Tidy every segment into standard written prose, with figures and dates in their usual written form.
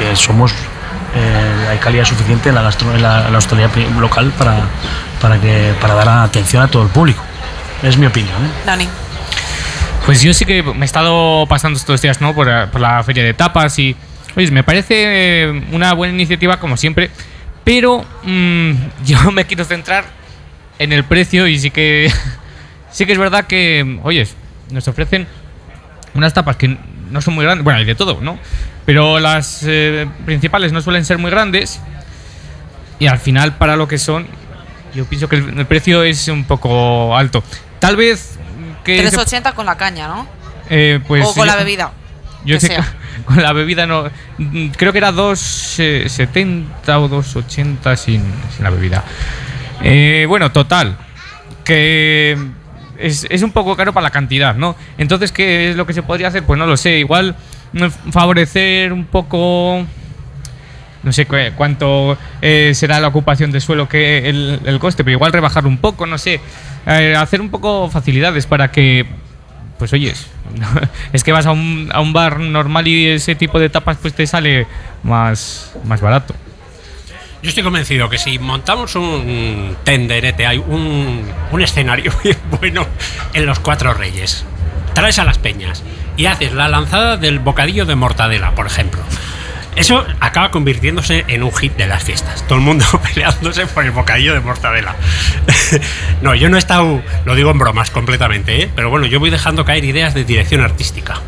hay calidad suficiente en la hostelería local para dar atención a todo el público. Es mi opinión, Dani. Pues yo sí que me he estado pasando estos días, ¿no?, por la feria de tapas y, oye, me parece una buena iniciativa como siempre, pero yo me quiero centrar en el precio y sí que es verdad que, oye, nos ofrecen unas tapas que no son muy grandes, bueno, hay de todo, ¿no?, pero las principales no suelen ser muy grandes y al final para lo que son, yo pienso que el precio es un poco alto. Tal vez que 3,80 con la caña, ¿no? Pues o con la bebida. Yo sé que con la bebida no, creo que era 2,70 o 2,80 sin la bebida. Bueno, total, que es un poco caro para la cantidad, ¿no? Entonces, ¿qué es lo que se podría hacer? Pues no lo sé, igual favorecer un poco, no sé cuánto será la ocupación de suelo que el coste, pero igual rebajarlo un poco, no sé, hacer un poco facilidades para que, pues oyes, es que vas a un bar normal y ese tipo de tapas pues te sale más barato. Yo estoy convencido que si montamos un tenderete, hay un escenario bien bueno en los Cuatro Reyes, traes a las peñas y haces la lanzada del bocadillo de mortadela, por ejemplo, eso acaba convirtiéndose en un hit de las fiestas. Todo el mundo peleándose por el bocadillo de mortadela. No, yo no he estado, lo digo en bromas completamente, pero bueno, yo voy dejando caer ideas de dirección artística.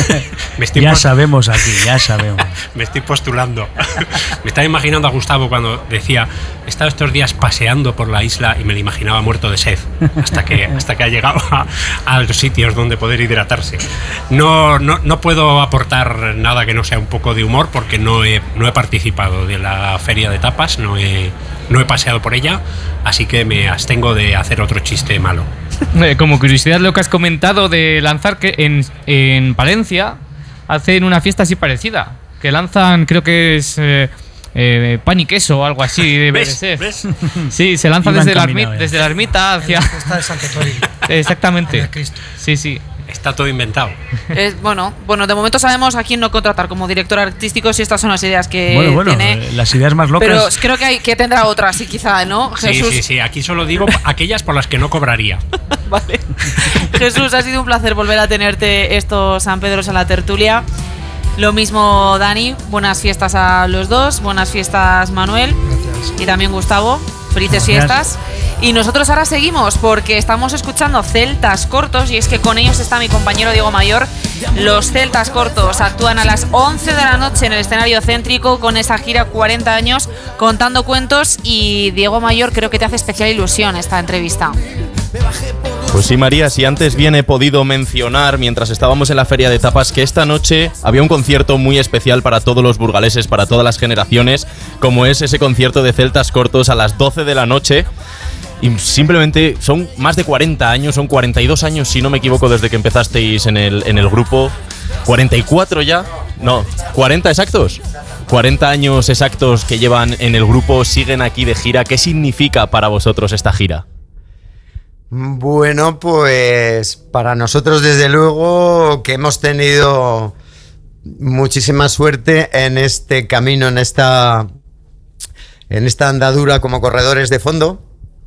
Sabemos aquí, ya sabemos. Me estoy postulando. Me estaba imaginando a Gustavo cuando decía: he estado estos días paseando por la isla y me lo imaginaba muerto de sed, hasta que ha llegado a los sitios donde poder hidratarse. No puedo aportar nada que no sea un poco de humor, porque no he participado de la feria de tapas, no he paseado por ella, así que me abstengo de hacer otro chiste malo. Como curiosidad, lo que has comentado de lanzar, que en Palencia hacen una fiesta así parecida, que lanzan, creo que es pan y queso o algo así, debe ser. ¿Ves? Sí, se lanza desde la ermita hacia... Está de Santo Toribio. Exactamente. Sí. Está todo inventado. Bueno, de momento sabemos a quién no contratar como director artístico, si estas son las ideas que tiene. Las ideas más locas. Pero creo que tendrá otras, sí, quizá, ¿no? Jesús. Sí. Aquí solo digo aquellas por las que no cobraría. Vale. Jesús, ha sido un placer volver a tenerte estos San Pedros en la tertulia. Lo mismo, Dani. Buenas fiestas a los dos. Buenas fiestas, Manuel. Gracias. Y también Gustavo. Felices fiestas. Y nosotros ahora seguimos porque estamos escuchando Celtas Cortos, y es que con ellos está mi compañero Diego Mayor. Los Celtas Cortos actúan a las 11 de la noche en el escenario céntrico con esa gira 40 años contando cuentos, y Diego Mayor, creo que te hace especial ilusión esta entrevista. Pues sí, María, si antes bien he podido mencionar mientras estábamos en la feria de tapas que esta noche había un concierto muy especial para todos los burgaleses, para todas las generaciones, como es ese concierto de Celtas Cortos a las 12 de la noche. Y simplemente son más de 40 años, son 42 años si no me equivoco desde que empezasteis en el grupo. 44 ya, no, 40 exactos. 40 años exactos que llevan en el grupo, siguen aquí de gira. ¿Qué significa para vosotros esta gira? Bueno, pues para nosotros desde luego que hemos tenido muchísima suerte en este camino, en esta andadura como corredores de fondo,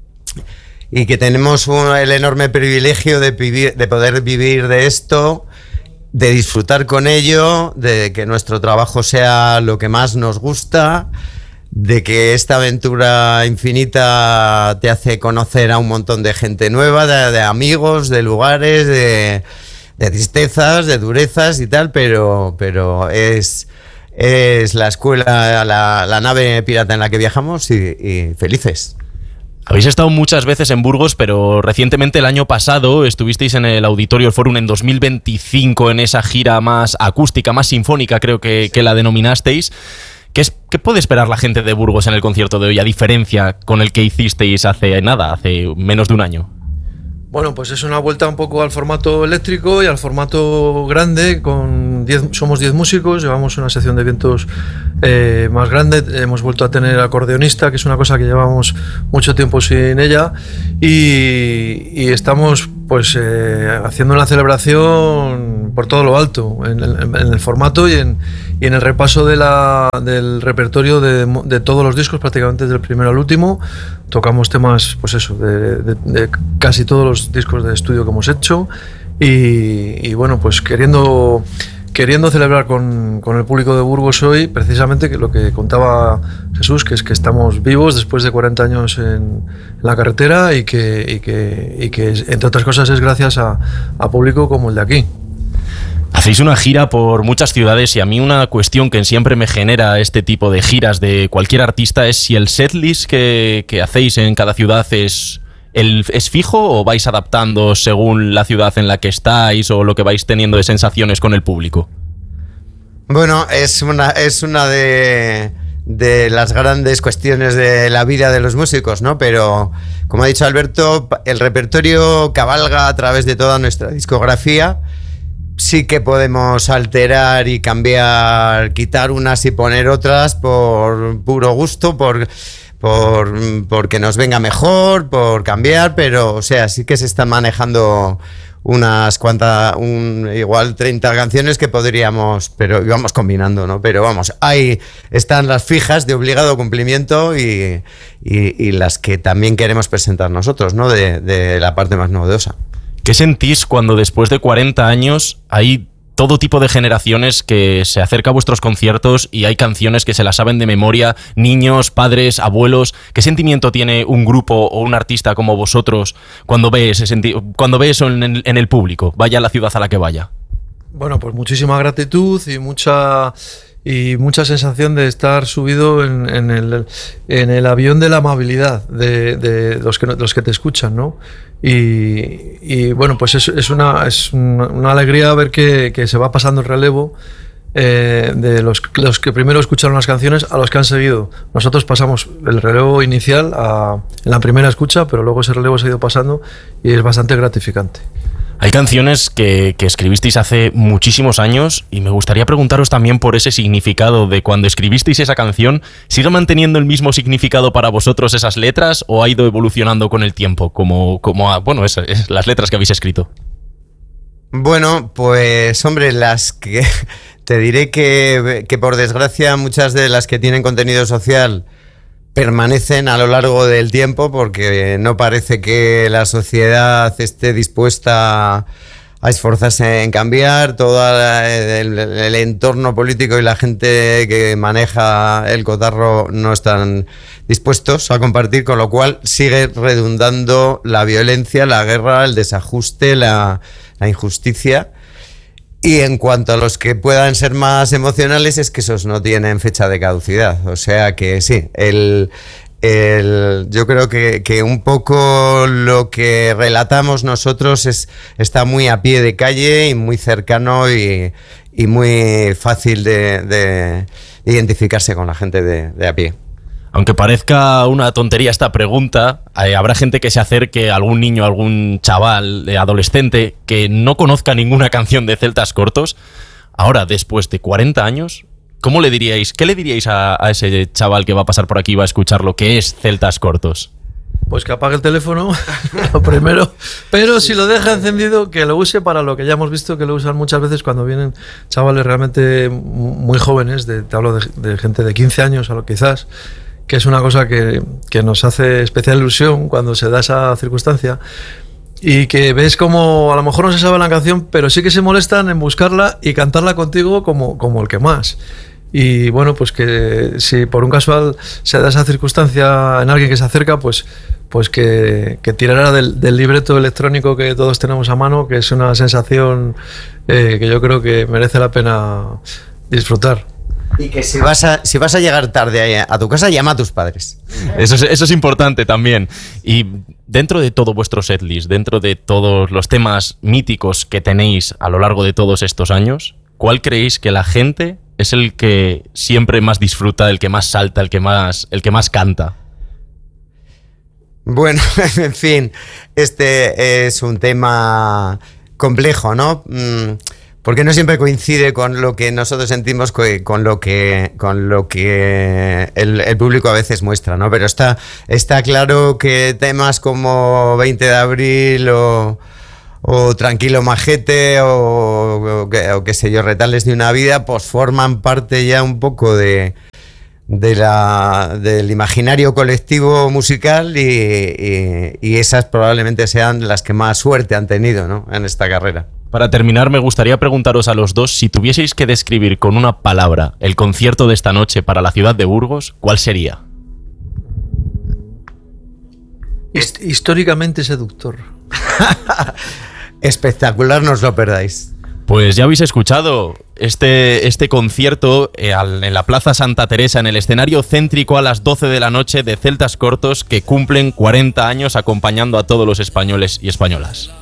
y que tenemos el enorme privilegio de poder vivir de esto, de disfrutar con ello, de que nuestro trabajo sea lo que más nos gusta, de que esta aventura infinita te hace conocer a un montón de gente nueva, de amigos, de lugares, de tristezas, de durezas y tal, pero es la escuela, la nave pirata en la que viajamos y felices. Habéis estado muchas veces en Burgos, pero recientemente el año pasado estuvisteis en el Auditorio Forum en 2025 en esa gira más acústica, más sinfónica creo que la denominasteis. ¿Qué puede esperar la gente de Burgos en el concierto de hoy, a diferencia con el que hicisteis hace menos de un año? Bueno, pues es una vuelta un poco al formato eléctrico y al formato grande. Somos 10 músicos, llevamos una sección de vientos más grande. Hemos vuelto a tener acordeonista, que es una cosa que llevamos mucho tiempo sin ella, y estamos pues haciendo una celebración por todo lo alto, en el formato y en el repaso del repertorio de todos los discos, prácticamente desde el primero al último. Tocamos temas, pues eso, de casi todos los discos de estudio que hemos hecho, y bueno, pues queriendo celebrar con el público de Burgos hoy, precisamente, que lo que contaba Jesús, que es que estamos vivos después de 40 años en la carretera, y que entre otras cosas es gracias a público como el de aquí. Hacéis una gira por muchas ciudades, y a mí una cuestión que siempre me genera este tipo de giras de cualquier artista es si el setlist que hacéis en cada ciudad ¿es fijo o vais adaptando según la ciudad en la que estáis o lo que vais teniendo de sensaciones con el público? Bueno, es una de las grandes cuestiones de la vida de los músicos, ¿no? Pero, como ha dicho Alberto, el repertorio cabalga a través de toda nuestra discografía. Sí que podemos alterar y cambiar, quitar unas y poner otras por puro gusto, porque nos venga mejor, por cambiar, pero o sea, sí que se están manejando unas cuantas, igual 30 canciones que podríamos, pero íbamos combinando, ¿no? Pero vamos, ahí están las fijas de obligado cumplimiento y las que también queremos presentar nosotros, ¿no? De la parte más novedosa. ¿Qué sentís cuando después de 40 años hay todo tipo de generaciones que se acerca a vuestros conciertos y hay canciones que se las saben de memoria, niños, padres, abuelos? ¿Qué sentimiento tiene un grupo o un artista como vosotros cuando ve eso en el público, vaya a la ciudad a la que vaya? Bueno, pues muchísima gratitud y mucha sensación de estar subido en el avión de la amabilidad de los que te escuchan, ¿no? Y bueno, pues es una alegría ver que se va pasando el relevo de los que primero escucharon las canciones a los que han seguido. Nosotros pasamos el relevo inicial en la primera escucha, pero luego ese relevo se ha ido pasando y es bastante gratificante. Hay canciones que escribisteis hace muchísimos años y me gustaría preguntaros también por ese significado de cuando escribisteis esa canción. ¿Sigue manteniendo el mismo significado para vosotros esas letras o ha ido evolucionando con el tiempo? Las letras que habéis escrito. Bueno, pues hombre, las que te diré que por desgracia muchas de las que tienen contenido social permanecen a lo largo del tiempo, porque no parece que la sociedad esté dispuesta a esforzarse en cambiar. Todo el entorno político y la gente que maneja el cotarro no están dispuestos a compartir, con lo cual sigue redundando la violencia, la guerra, el desajuste, la injusticia. Y en cuanto a los que puedan ser más emocionales, es que esos no tienen fecha de caducidad. O sea que sí, yo creo que un poco lo que relatamos nosotros está muy a pie de calle y muy cercano y muy fácil de identificarse con la gente de a pie. Aunque parezca una tontería esta pregunta, habrá gente que se acerque a algún niño, a algún chaval, adolescente, que no conozca ninguna canción de Celtas Cortos. Ahora, después de 40 años, ¿qué le diríais a ese chaval que va a pasar por aquí y va a escuchar lo que es Celtas Cortos? Pues que apague el teléfono, lo primero, pero si lo deja encendido, que lo use para lo que ya hemos visto que lo usan muchas veces cuando vienen chavales realmente muy jóvenes, te hablo de gente de 15 años a lo quizás, que es una cosa que nos hace especial ilusión cuando se da esa circunstancia, y que ves como a lo mejor no se sabe la canción, pero sí que se molestan en buscarla y cantarla contigo como el que más. Y bueno, pues que si por un casual se da esa circunstancia en alguien que se acerca, pues que tirara del libreto electrónico que todos tenemos a mano, que es una sensación que yo creo que merece la pena disfrutar. Y que si vas a llegar tarde a tu casa, llama a tus padres. Eso es importante también. Y dentro de todo vuestro setlist, dentro de todos los temas míticos que tenéis a lo largo de todos estos años, ¿cuál creéis que la gente es el que siempre más disfruta, el que más salta, el que más canta? Bueno, en fin, este es un tema complejo, ¿no? porque no siempre coincide con lo que nosotros sentimos, con lo que el público a veces muestra, ¿no? Pero está claro que temas como 20 de abril o Tranquilo Majete o qué sé yo, Retales de una vida, pues forman parte ya un poco del imaginario colectivo musical y esas probablemente sean las que más suerte han tenido, ¿no?, en esta carrera. Para terminar, me gustaría preguntaros a los dos, si tuvieseis que describir con una palabra el concierto de esta noche para la ciudad de Burgos, ¿cuál sería? Históricamente seductor. Espectacular, no os lo perdáis. Pues ya habéis escuchado este concierto en la Plaza Santa Teresa, en el escenario céntrico, a las 12 de la noche, de Celtas Cortos, que cumplen 40 años acompañando a todos los españoles y españolas.